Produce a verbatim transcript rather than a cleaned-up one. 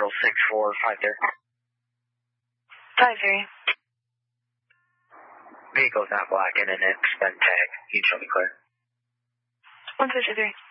April six four five there. five three. Vehicle's not black and an extend tag. You show me clear. one fifty-three.